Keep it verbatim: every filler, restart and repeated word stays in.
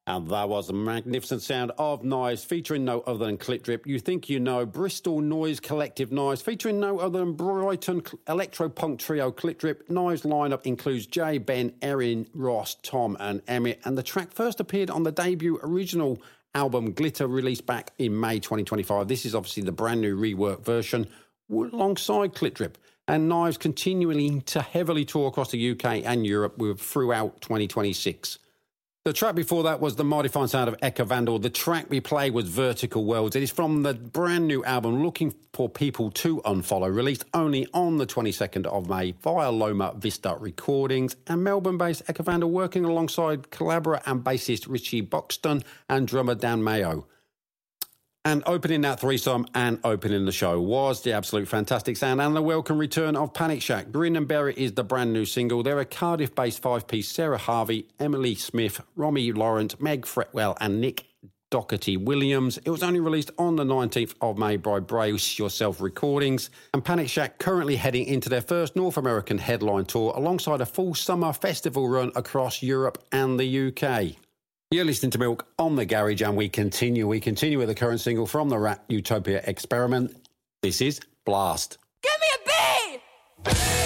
And that was a magnificent sound of Knives featuring no other than Click Drip. You think you know Bristol Noise Collective Knives featuring no other than Brighton electro-punk trio Click Drip. Knives lineup includes Jay, Ben, Erin, Ross, Tom and Emmett. And the track first appeared on the debut original album Glitter, released back in May twenty twenty-five. This is obviously the brand new reworked version alongside Click Drip. And Knives continuing to heavily tour across the U K and Europe with throughout twenty twenty-six. The track before that was the mighty fine sound of Eka Vandal. The track we played was Vertical Worlds. It is from the brand new album Looking for People to Unfollow, released only on the twenty-second of May via Loma Vista Recordings, and Melbourne-based Eka Vandal working alongside collaborator and bassist Richie Buxton and drummer Dan Mayo. And opening that threesome and opening the show was the absolute fantastic sound and the welcome return of Panic Shack. Grin and Bear It is the brand new single. They're a Cardiff-based five-piece Sarah Harvey, Emily Smith, Romy Laurent, Meg Fretwell and Nick Doherty Williams. It was only released on the nineteenth of May by Brace Yourself Recordings. And Panic Shack currently heading into their first North American headline tour alongside a full summer festival run across Europe and the U K. You're listening to Milk on The Garage, and we continue. We continue with the current single from the Rat Utopia Experiment. This is Blast. Give me a beat!